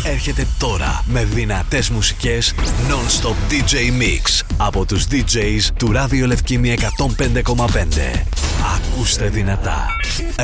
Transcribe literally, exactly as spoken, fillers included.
έρχεται τώρα με δυνατές μουσικές non-stop ντι τζέι Mix από τους ντι τζέις του Ράδιο Λευκήμη εκατόν πέντε κόμμα πέντε. Ακούστε δυνατά.